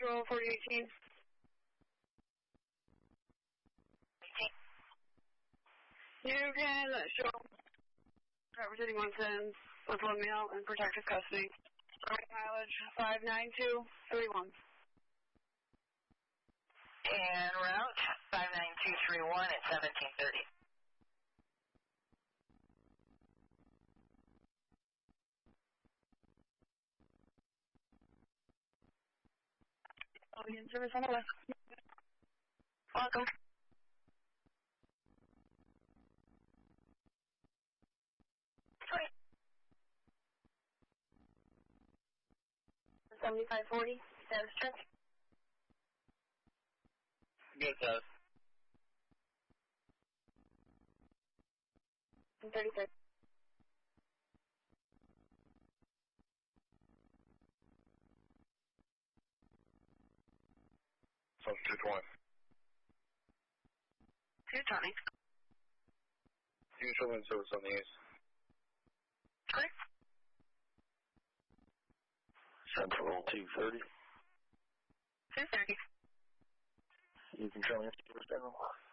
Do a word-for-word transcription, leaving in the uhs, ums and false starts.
Central forty eighteen. You can show representing one ten with one male in protective custody. Mileage five nine two three one. And route five nine two three one at seventeen thirty. I'll be in service on the way. Welcome. seventy-five forty, status check. Good, status. thirty-six. So two twenty. two twenty. Usual in service on the east. Correct. Central two thirty. two thirty. You can tell me if you were